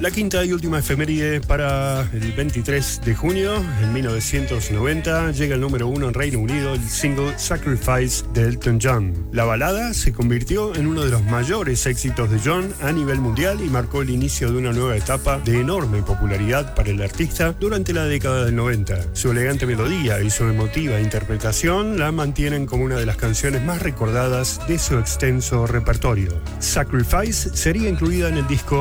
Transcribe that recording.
La quinta y última efeméride para el 23 de junio. En 1990 llega el número 1 en Reino Unido el single Sacrifice de Elton John. La balada se convirtió en uno de los mayores éxitos de John a nivel mundial y marcó el inicio de una nueva etapa de enorme popularidad para el artista durante la década del 90. Su elegante melodía y su emotiva interpretación la mantienen como una de las canciones más recordadas de su extenso repertorio. Sacrifice sería incluida en el disco